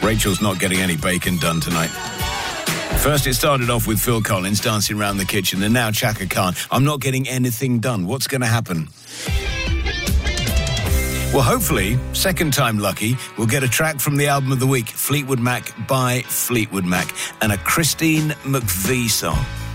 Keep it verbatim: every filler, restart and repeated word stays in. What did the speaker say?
Rachel's not getting any bacon done tonight. First, it started off with Phil Collins dancing around the kitchen, and now Chaka Khan. I'm not getting anything done. What's going to happen? Well, hopefully, second time lucky, we'll get a track from the album of the week, Fleetwood Mac by Fleetwood Mac, and a Christine McVie song.